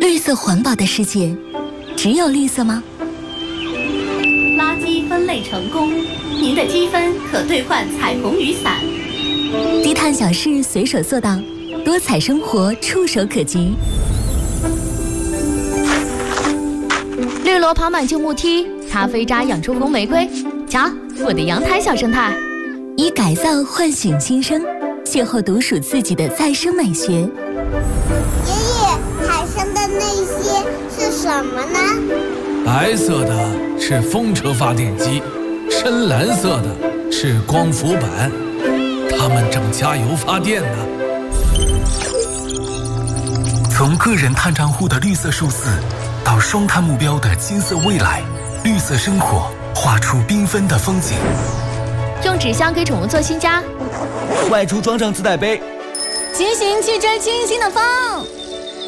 绿色环保的世界，只有绿色吗？ 垃圾分类成功，您的积分可兑换彩虹雨伞。 低碳小事随手做到，多彩生活触手可及。 绿萝爬满旧木梯，咖啡渣养出红玫瑰。瞧，我的阳台小生态。 以改造唤醒新生，邂逅独属自己的再生美学。 爷爷，海上的那些是什么呢？ 白色的是风车发电机，深蓝色的是光伏板，它们正加油发电呢。 从个人碳账户的绿色数字，到双碳目标的金色未来，绿色生活画出缤纷的风景。 用纸箱给宠物做新家， 外出装上自带杯， 骑行去追清新的风。